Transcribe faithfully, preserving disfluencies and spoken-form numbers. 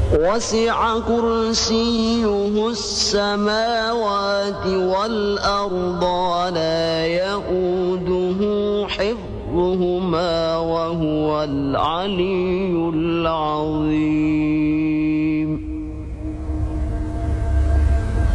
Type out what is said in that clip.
وسع كرسيه السماوات والأرض ولا يئوده حفظهما وهو العلي العظيم.